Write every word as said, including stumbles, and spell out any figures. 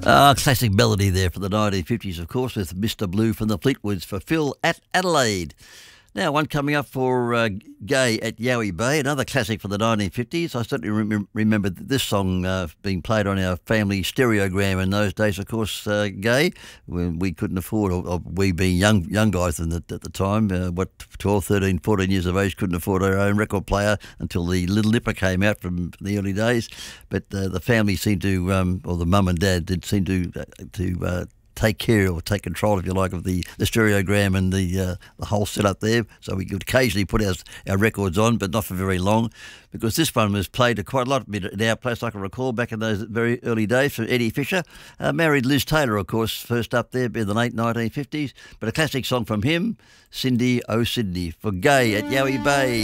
Ah, classic melody there for the nineteen fifties, of course, with Mister Blue from the Fleetwoods for Phil at Adelaide. Now, one coming up for uh, Gay at Yowie Bay, another classic from the nineteen fifties. I certainly rem- remember this song uh, being played on our family stereogram in those days, of course, uh, Gay, when we couldn't afford, or, or we being young young guys in the, at the time, uh, what, twelve, thirteen, fourteen years of age, couldn't afford our own record player until the Little Nipper came out from the early days. But uh, the family seemed to, um, or the mum and dad did seem to, uh, to uh, take care or take control, if you like, of the, the stereogram and the uh, the whole setup there. So we could occasionally put our, our records on, but not for very long, because this one was played quite a lot in our place, I can recall, back in those very early days for Eddie Fisher. Uh, married Liz Taylor, of course, first up there in the late nineteen fifties. But a classic song from him, Cindy, Oh Sydney, for Gay at Yowie Bay.